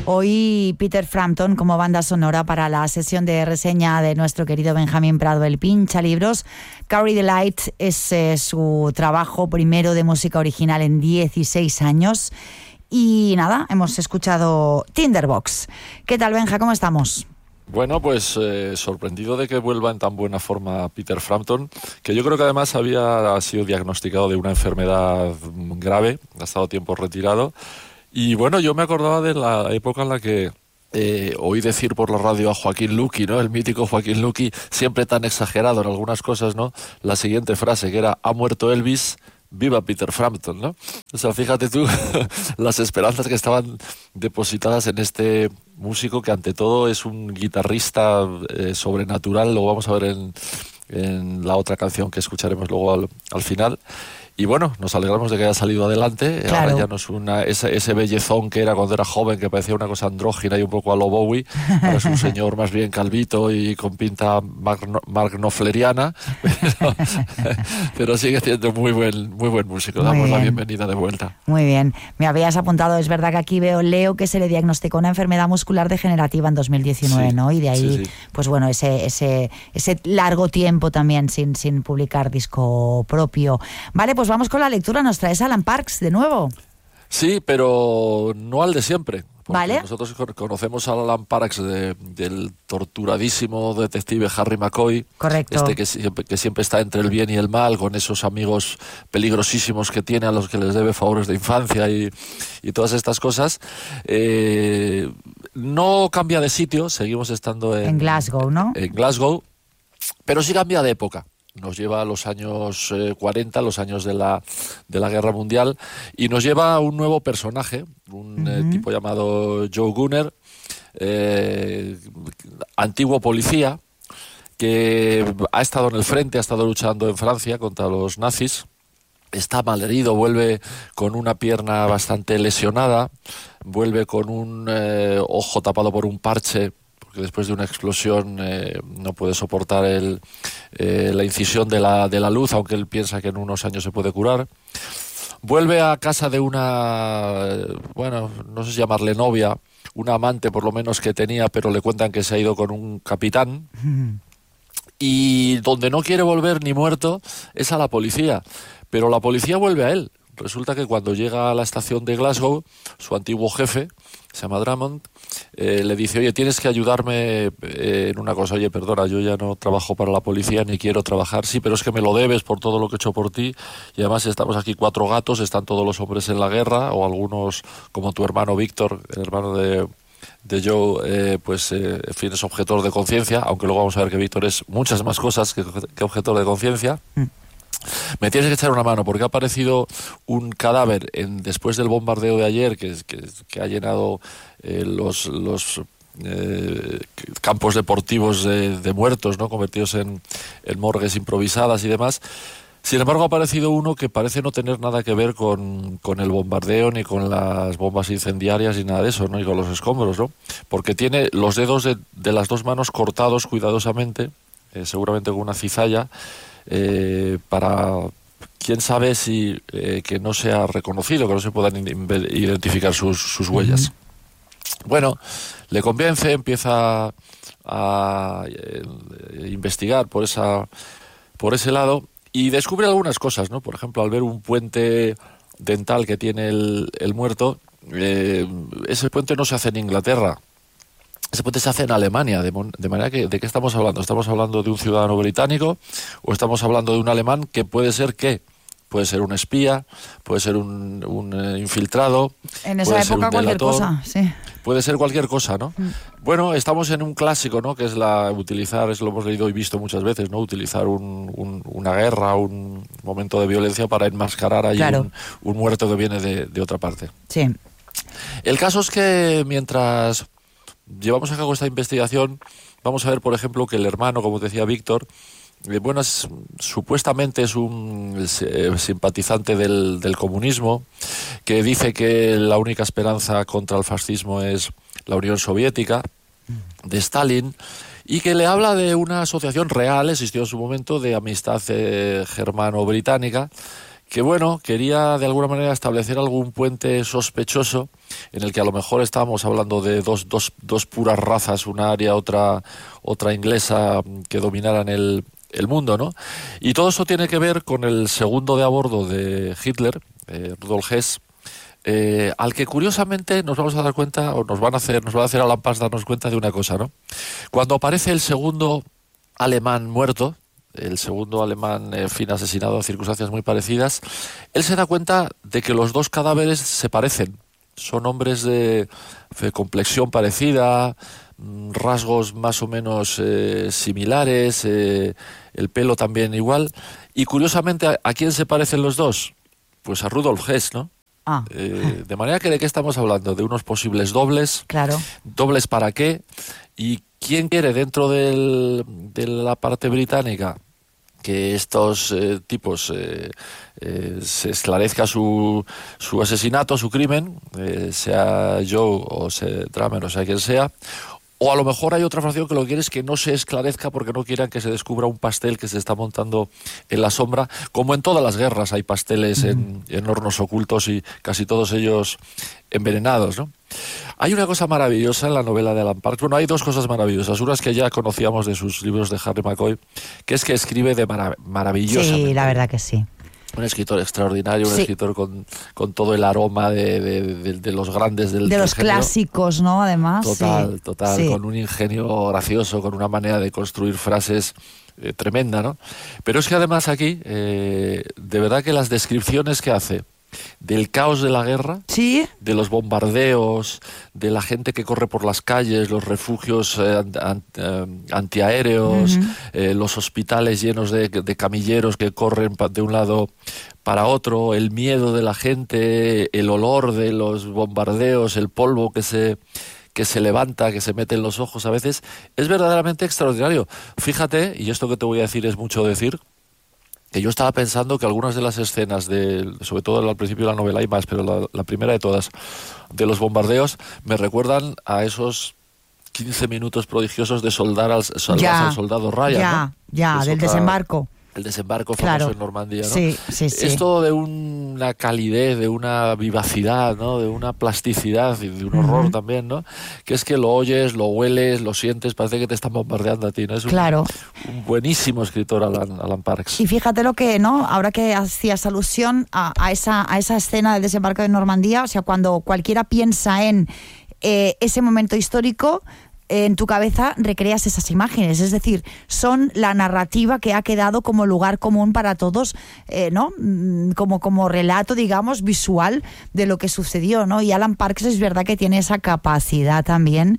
Hoy Peter Frampton como banda sonora para la sesión de reseña de nuestro querido Benjamín Prado, el pincha libros. Carry the Light es su trabajo primero de música original en 16 años. Y nada, hemos escuchado Tinderbox. ¿Qué tal, Benja? ¿Cómo estamos? Bueno, pues sorprendido de que vuelva en tan buena forma Peter Frampton, que yo creo que además había sido diagnosticado de una enfermedad grave, ha estado tiempo retirado. Y bueno, yo me acordaba de la época en la que oí decir por la radio a Joaquín Luqui, ¿no? El mítico Joaquín Luqui, siempre tan exagerado en algunas cosas, ¿no? La siguiente frase, que era: ha muerto Elvis, viva Peter Frampton, ¿no? O sea, fíjate tú las esperanzas que estaban depositadas en este músico, que ante todo es un guitarrista sobrenatural. Lo vamos a ver en la otra canción que escucharemos luego al final. Y bueno, nos alegramos de que haya salido adelante. Claro. Ahora ya no es ese bellezón que era cuando era joven, que parecía una cosa andrógina y un poco a lo Bowie. Ahora es un señor más bien calvito y con pinta magnofleriana, pero sigue siendo muy buen músico. Muy Damos la bien. bienvenida de vuelta. Muy bien. Me habías apuntado, es verdad que aquí leo que se le diagnosticó una enfermedad muscular degenerativa en 2019, Sí, ¿no? Y de ahí, sí. pues bueno, ese largo tiempo también sin publicar disco propio. Vale, pues vamos con la lectura. Nos traes Alan Parks de nuevo. Sí, pero no al de siempre. Porque Vale. nosotros conocemos a Alan Parks del torturadísimo detective Harry McCoy. Correcto. Que siempre está entre el bien y el mal, con esos amigos peligrosísimos que tiene, a los que les debe favores de infancia y todas estas cosas. No cambia de sitio, seguimos estando En Glasgow, ¿no? En Glasgow, pero sí cambia de época. Nos lleva a los años 40, los años de la Guerra Mundial, y nos lleva a un nuevo personaje, un tipo llamado Joe Gunner, antiguo policía, que ha estado en el frente, ha estado luchando en Francia contra los nazis. Está malherido, vuelve con una pierna bastante lesionada, vuelve con un ojo tapado por un parche, que después de una explosión no puede soportar la incisión de la luz, aunque él piensa que en unos años se puede curar. Vuelve a casa de una, bueno, no sé si llamarle novia, una amante por lo menos que tenía, pero le cuentan que se ha ido con un capitán. Y donde no quiere volver ni muerto es a la policía, pero la policía vuelve a él. Resulta que cuando llega a la estación de Glasgow, su antiguo jefe, se llama Drummond, le dice: oye, tienes que ayudarme en una cosa. Oye, perdona, yo ya no trabajo para la policía ni quiero trabajar. Sí, pero es que me lo debes por todo lo que he hecho por ti. Y además estamos aquí 4 gatos, están todos los hombres en la guerra, o algunos, como tu hermano Víctor, el hermano de Joe, en fin, es objetor de conciencia, aunque luego vamos a ver que Víctor es muchas más cosas que objetor de conciencia. Me tienes que echar una mano porque ha aparecido un cadáver después del bombardeo de ayer que ha llenado los campos deportivos de muertos, ¿no? Convertidos en morgues improvisadas y demás. Sin embargo, ha aparecido uno que parece no tener nada que ver con el bombardeo, ni con las bombas incendiarias, ni nada de eso, ¿no? Y con los escombros, ¿no? Porque tiene los dedos de las 2 manos cortados cuidadosamente, seguramente con una cizalla, para, quién sabe si que no sea reconocido, que no se puedan identificar sus huellas. Bueno, le convence, empieza a investigar por ese lado y descubre algunas cosas, ¿no? Por ejemplo, al ver un puente dental que tiene el muerto, ese puente no se hace en Inglaterra. Ese puente se hace en Alemania, de manera que, ¿de qué estamos hablando? ¿Estamos hablando de un ciudadano británico o estamos hablando de un alemán que puede ser qué? Puede ser un espía, puede ser un infiltrado, En esa época cualquier cosa, sí. Puede ser cualquier cosa, ¿no? Bueno, estamos en un clásico, ¿no? Que es utilizar, eso lo hemos leído y visto muchas veces, ¿no? Utilizar una guerra, un momento de violencia para enmascarar ahí Claro. un muerto que viene de otra parte. Sí. El caso es que mientras llevamos a cabo esta investigación, vamos a ver, por ejemplo, que el hermano, como decía Víctor, supuestamente es un simpatizante del comunismo, que dice que la única esperanza contra el fascismo es la Unión Soviética, de Stalin, y que le habla de una asociación real, existió en su momento, de amistad germano-británica, que bueno, quería de alguna manera establecer algún puente sospechoso en el que a lo mejor estábamos hablando de dos puras razas, una aria, otra inglesa, que dominaran el mundo, ¿no? Y todo eso tiene que ver con el segundo de a bordo de Hitler, Rudolf Hess, al que curiosamente nos vamos a dar cuenta, o nos va a hacer Alan Parks darnos cuenta de una cosa, ¿no? Cuando aparece el segundo alemán muerto, el segundo alemán, en fin, asesinado en circunstancias muy parecidas, él se da cuenta de que los dos cadáveres se parecen. Son hombres de complexión parecida, rasgos más o menos similares, el pelo también igual. Y curiosamente, ¿a quién se parecen los dos? Pues a Rudolf Hess, ¿no? De manera que, ¿de qué estamos hablando? De unos posibles dobles. Claro. ¿Dobles para qué? ¿Y quién quiere dentro de la parte británica que estos tipos se esclarezca su asesinato, su crimen, sea Joe o sea Dramer o sea quien sea? O a lo mejor hay otra fracción que lo que quiere es que no se esclarezca porque no quieran que se descubra un pastel que se está montando en la sombra. Como en todas las guerras hay pasteles en hornos ocultos y casi todos ellos envenenados, ¿no? Hay una cosa maravillosa en la novela de Alan Parks. Bueno, hay dos cosas maravillosas. Una es que ya conocíamos de sus libros de Harry McCoy, que es que escribe de maravillosamente. Sí, la verdad que sí. Un escritor extraordinario, un escritor con todo el aroma de los grandes del de los género. Clásicos, ¿no? Además. Total, sí. Con un ingenio gracioso, con una manera de construir frases tremenda, ¿no? Pero es que además aquí, de verdad que las descripciones que hace del caos de la guerra, ¿sí? De los bombardeos, de la gente que corre por las calles, los refugios antiaéreos, los hospitales llenos de camilleros que corren de un lado para otro, el miedo de la gente, el olor de los bombardeos, el polvo que se levanta, que se mete en los ojos a veces, es verdaderamente extraordinario. Fíjate, y esto que te voy a decir es mucho decir, que yo estaba pensando que algunas de las escenas, sobre todo al principio de la novela hay más, pero la primera de todas, de los bombardeos, me recuerdan a esos 15 minutos prodigiosos de soldar al soldado Ryan, ¿no? Ya, del desembarco. El desembarco famoso en Normandía, ¿no? Sí. Es todo de una calidez, de una vivacidad, ¿no? De una plasticidad y de un horror también, ¿no? Que es que lo oyes, lo hueles, lo sientes, parece que te están bombardeando a ti, ¿no? Es un buenísimo escritor Alan Parks. Y fíjate lo que, ¿no? Ahora que hacías alusión a esa escena del desembarco de Normandía, o sea, cuando cualquiera piensa en ese momento histórico, en tu cabeza recreas esas imágenes, es decir, son la narrativa que ha quedado como lugar común para todos, ¿no? Como relato, digamos, visual de lo que sucedió, ¿no? Y Alan Parks es verdad que tiene esa capacidad también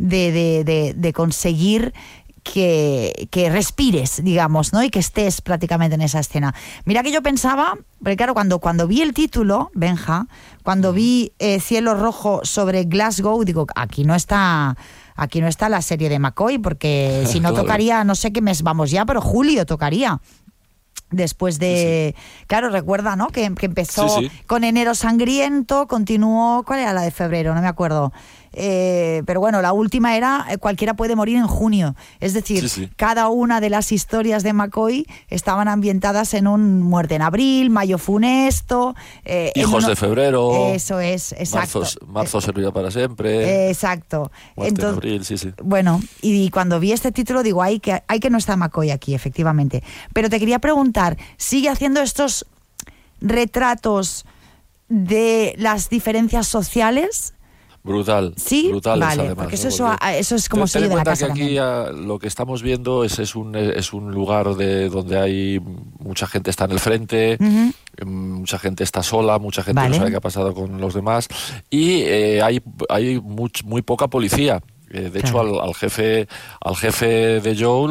de conseguir que respires, digamos, ¿no? Y que estés prácticamente en esa escena. Mira que yo pensaba, porque claro, cuando vi el título, Benja, cuando vi Cielo Rojo sobre Glasgow, digo, aquí no está la serie de McCoy, porque si no tocaría, no sé qué mes vamos ya, pero julio tocaría. Después de... Sí. Claro, recuerda, ¿no? Que empezó con Enero Sangriento, continuó... ¿Cuál era la de febrero? No me acuerdo. Pero bueno, la última era Cualquiera puede morir en junio. Es decir, cada una de las historias de McCoy estaban ambientadas en un Muerte en abril, Mayo funesto... Hijos de febrero... Eso es, exacto. Marzo servirá para siempre... exacto. Muerte en abril, sí. Bueno, y cuando vi este título digo, hay que no está McCoy aquí, efectivamente. Pero te quería preguntar, ¿sigue haciendo estos retratos de las diferencias sociales? Brutales, vale, además. Porque eso es como sello de la casa. Ten en cuenta que aquí lo que estamos viendo es un lugar donde hay mucha gente está en el frente, mucha gente está sola, mucha gente no sabe qué ha pasado con los demás y hay muy poca policía. De hecho, al jefe de Joe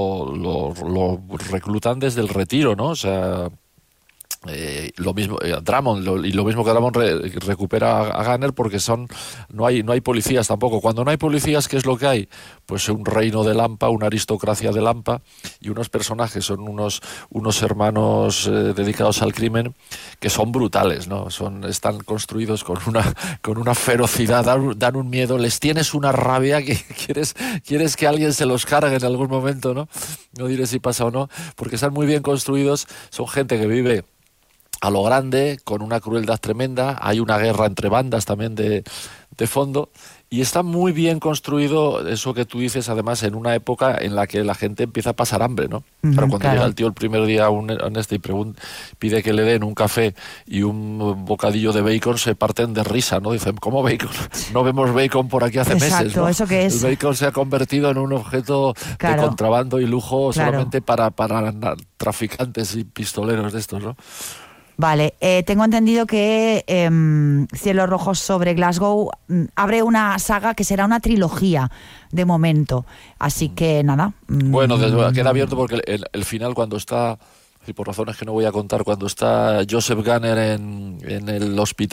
lo reclutan desde el retiro, ¿no? O sea... lo mismo Drummond y lo mismo que Drummond recupera a Gunner porque no hay policías tampoco. Cuando no hay policías, ¿qué es lo que hay? Pues un reino de Lampa, una aristocracia de Lampa y unos personajes, son unos hermanos dedicados al crimen que son brutales, ¿no? Están construidos con una ferocidad, dan un miedo, les tienes una rabia que quieres que alguien se los cargue en algún momento, ¿no? No diré si pasa o no, porque están muy bien construidos, son gente que vive a lo grande, con una crueldad tremenda. Hay una guerra entre bandas también de fondo, y está muy bien construido eso que tú dices, además en una época en la que la gente empieza a pasar hambre, ¿no? Claro, cuando llega el tío el primer día a este y pide que le den un café y un bocadillo de bacon, se parten de risa, ¿no? Dicen, ¿cómo bacon? No vemos bacon por aquí hace meses, ¿no? ¿Eso qué es? El bacon se ha convertido en un objeto de contrabando y lujo solamente para traficantes y pistoleros de estos, ¿no? Vale, tengo entendido que Cielos Rojos sobre Glasgow abre una saga que será una trilogía de momento, así que nada. Bueno, queda abierto porque el final, cuando está, y por razones que no voy a contar, cuando está Joseph Gunner en el hospital